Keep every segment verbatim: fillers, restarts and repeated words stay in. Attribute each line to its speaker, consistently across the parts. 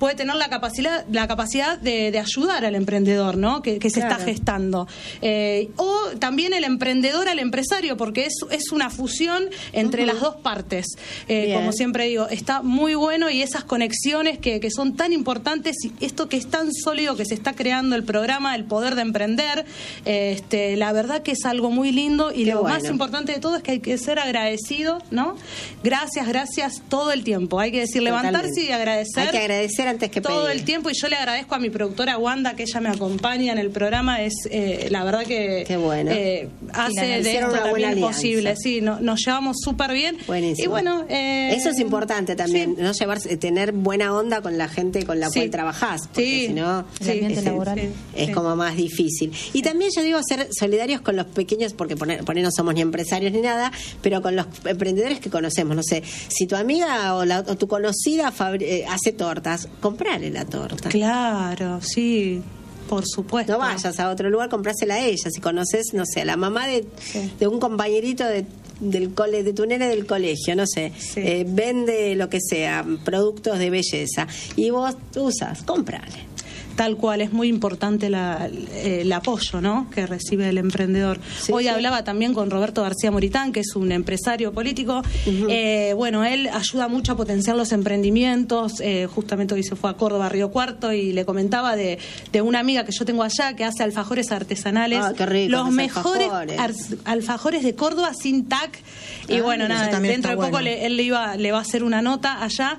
Speaker 1: puede tener la capacidad, la capacidad de, de ayudar al emprendedor, ¿no? Que, que se claro. está gestando. Eh, o también el emprendedor al empresario, porque es, es una fusión entre uh-huh. las dos partes. Eh, como siempre digo, está muy bueno, y esas conexiones que, que son tan importantes, y esto que es tan sólido que se está creando el programa, el poder de emprender, eh, este, la verdad que es algo muy lindo, y Qué lo bueno. más importante de todo es que hay que ser agradecido, ¿no? Gracias, gracias todo el tiempo. Hay que decir, Totalmente. levantarse y agradecer.
Speaker 2: Hay que agradecer antes que
Speaker 1: todo
Speaker 2: pedir.
Speaker 1: el tiempo, y yo le agradezco a mi productora Wanda, que ella me acompaña en el programa. Es eh, la verdad que
Speaker 2: Qué bueno.
Speaker 1: eh, hace
Speaker 2: sí,
Speaker 1: de esto también posible. Sí, no, nos llevamos súper bien.
Speaker 2: Buenísimo.
Speaker 1: Y bueno, eh,
Speaker 2: eso es importante también, sí. no llevarse, tener buena onda con la gente con la
Speaker 1: sí.
Speaker 2: cual trabajás, porque
Speaker 1: sí.
Speaker 2: si no
Speaker 1: sí.
Speaker 2: es, es, es sí. como más difícil. Y sí. también yo digo ser solidarios con los pequeños, porque poner, poner no somos ni empresarios ni nada, pero con los emprendedores que conocemos. No sé, si tu amiga o, la, o tu conocida fabri- eh, hace tortas, comprale la torta.
Speaker 1: Claro, sí. Por supuesto.
Speaker 2: No vayas a otro lugar, comprásela a ella. Si conoces, no sé, a la mamá de, sí. de un compañerito de, del cole, de tu nene del colegio, no sé, sí. eh, vende lo que sea, productos de belleza, y vos usas, comprale.
Speaker 1: Tal cual, es muy importante la, el apoyo, ¿no?, que recibe el emprendedor. Sí, Hoy sí. hablaba también con Roberto García Moritán, que es un empresario político. Uh-huh. Eh, bueno, él ayuda mucho a potenciar los emprendimientos. Eh, justamente hoy se fue a Córdoba, Río Cuarto, y le comentaba de, de una amiga que yo tengo allá que hace alfajores artesanales.
Speaker 2: Ah, qué rico,
Speaker 1: los mejores
Speaker 2: alfajores.
Speaker 1: alfajores de Córdoba sin T A C. Y ah, bueno, nada, dentro de poco bueno. le, él le, iba, le va a hacer una nota allá.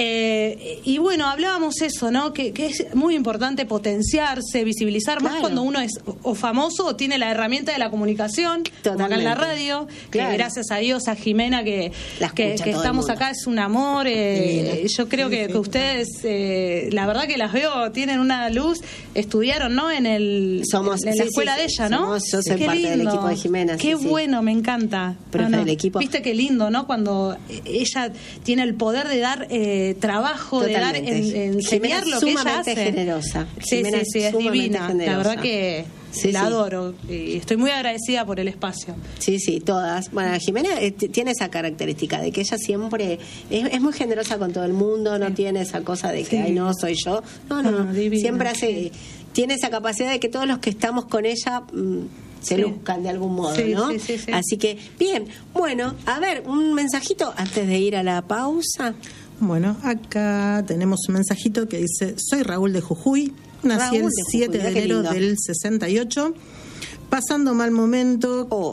Speaker 1: Eh, y bueno, hablábamos eso, ¿no?, que, que es muy importante potenciarse, visibilizar, claro. más cuando uno es o famoso o tiene la herramienta de la comunicación, Totalmente. como acá en la radio, claro. que gracias a Dios, a Jimena, que, que, que estamos acá, es un amor. Eh, yo creo sí, que, sí, que ustedes, eh, la verdad que las veo, tienen una luz, estudiaron, ¿no?, en el
Speaker 2: somos,
Speaker 1: en la
Speaker 2: sí,
Speaker 1: escuela
Speaker 2: sí,
Speaker 1: de ella, ¿no?
Speaker 2: Somos, yo soy
Speaker 1: Qué
Speaker 2: parte
Speaker 1: lindo.
Speaker 2: del equipo de Jimena.
Speaker 1: Qué
Speaker 2: sí,
Speaker 1: bueno,
Speaker 2: sí.
Speaker 1: me encanta.
Speaker 2: Pero
Speaker 1: no, no.
Speaker 2: del equipo.
Speaker 1: Viste qué lindo, ¿no?, cuando ella tiene el poder de dar eh, trabajo,
Speaker 2: Totalmente.
Speaker 1: de dar, en, enseñar lo que ella hace.
Speaker 2: Generosa.
Speaker 1: Sí,
Speaker 2: Jimena
Speaker 1: sí, sí, es divina.
Speaker 2: Generosa.
Speaker 1: La verdad que
Speaker 2: sí,
Speaker 1: la
Speaker 2: sí.
Speaker 1: adoro y estoy muy agradecida por el espacio.
Speaker 2: Sí, sí, todas. Bueno, Jimena eh, tiene esa característica de que ella siempre es, es muy generosa con todo el mundo, no sí. tiene esa cosa de que, sí. ay, no, soy yo. No, no, no. Divina, siempre hace, sí. tiene esa capacidad de que todos los que estamos con ella mmm, se sí. luzcan de algún modo,
Speaker 1: sí,
Speaker 2: ¿no?
Speaker 1: Sí, sí, sí.
Speaker 2: Así que, bien, bueno, a ver, un mensajito antes de ir a la pausa.
Speaker 3: Bueno, acá tenemos un mensajito que dice: soy Raúl de Jujuy, nací Raúl el siete de, de enero del sesenta y ocho, pasando mal momento oh.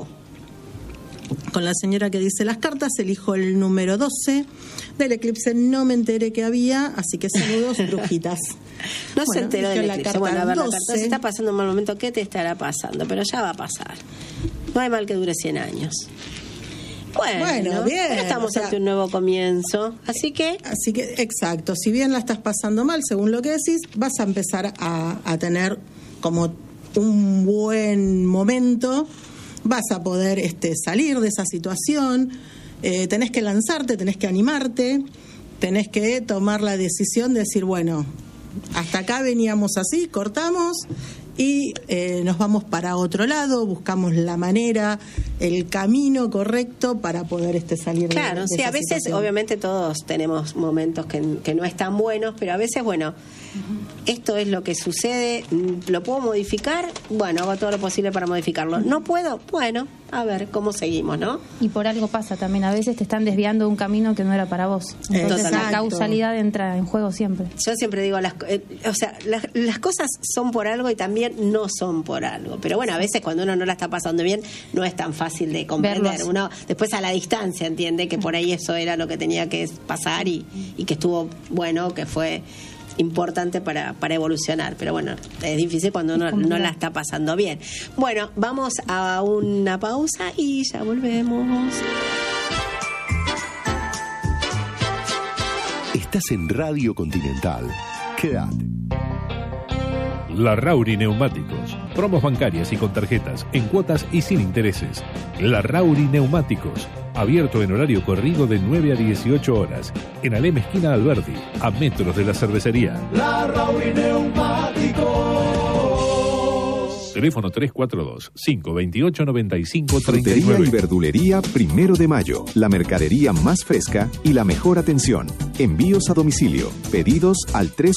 Speaker 3: con la señora que dice las cartas, elijo el número doce, del eclipse no me enteré que había, así que saludos, brujitas.
Speaker 2: No bueno, se enteró del
Speaker 3: la
Speaker 2: eclipse,
Speaker 3: carta
Speaker 2: bueno, a ver,
Speaker 3: doce.
Speaker 2: La carta se está pasando un mal momento, ¿qué te estará pasando? Pero ya va a pasar, no hay mal que dure cien años. Bueno,
Speaker 3: bueno, bien.
Speaker 2: Pero estamos
Speaker 3: o sea,
Speaker 2: ante un nuevo comienzo, así que...
Speaker 3: Así que, exacto, si bien la estás pasando mal, según lo que decís, vas a empezar a, a tener como un buen momento, vas a poder este, salir de esa situación, eh, tenés que lanzarte, tenés que animarte, tenés que tomar la decisión de decir, bueno, hasta acá veníamos así, cortamos... y eh, nos vamos para otro lado, buscamos la manera, el camino correcto para poder este salir
Speaker 2: claro,
Speaker 3: de, de
Speaker 2: sí,
Speaker 3: esa
Speaker 2: a veces
Speaker 3: situación.
Speaker 2: Obviamente todos tenemos momentos que, que no están buenos, pero a veces, bueno, uh-huh. esto es lo que sucede, ¿lo puedo modificar? Bueno, hago todo lo posible para modificarlo. ¿No puedo? Bueno, a ver cómo seguimos, ¿no?
Speaker 4: Y por algo pasa también, a veces te están desviando de un camino que no era para vos. Entonces Exacto. la causalidad entra en juego siempre.
Speaker 2: Yo siempre digo, las, eh, o sea, las, las cosas son por algo y también no son por algo. Pero bueno, a veces cuando uno no la está pasando bien, no es tan fácil de comprender. Uno después a la distancia entiende que por ahí eso era lo que tenía que pasar y, y que estuvo bueno, que fue importante para, para evolucionar, pero bueno, es difícil cuando uno no la está pasando bien. Bueno, vamos a una pausa y ya volvemos.
Speaker 5: Estás en Radio Continental. Quédate.
Speaker 6: La Rauri Neumáticos. Promos bancarias y con tarjetas, en cuotas y sin intereses. La Rauri Neumáticos. Abierto en horario corrido de nueve a dieciocho horas. En Alem, esquina Alberdi, a metros de la cervecería.
Speaker 7: La Rauri Neumáticos.
Speaker 6: Teléfono tres cuatro dos, cinco dos ocho, nueve cinco tres nueve.
Speaker 5: Frutería y verdulería Primero de Mayo. La mercadería más fresca y la mejor atención. Envíos a domicilio. Pedidos al tres